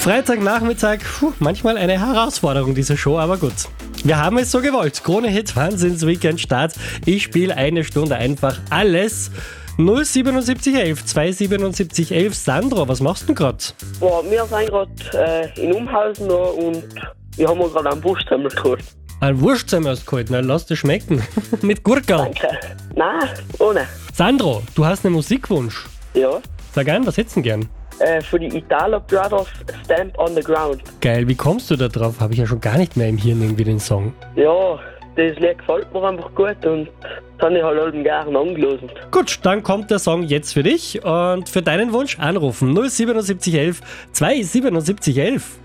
Freitagnachmittag, manchmal eine Herausforderung, diese Show, aber gut. Wir haben es so gewollt. Krone-Hit, Wahnsinns-Weekend-Start. Ich spiele eine Stunde einfach alles. 07711 27711. Sandro, was machst du denn gerade? Boah, wir sind gerade in Umhausen noch und wir haben uns gerade einen Wurstsemmel geholt. Ein Wurstsemmel hast du geholt, na lass dir schmecken. Mit Gurkel. Danke. Nein, ohne. Sandro, du hast einen Musikwunsch. Ja. Sag an, was hättest du denn gern? Für die Italo Brothers Stamp on the Ground. Geil, wie kommst du da drauf? Habe ich ja schon gar nicht mehr im Hirn irgendwie den Song. Ja, das Lied gefällt mir einfach gut und das habe ich halt allem gerne angelost. Gut, dann kommt der Song jetzt für dich und für deinen Wunsch anrufen 07711 27711.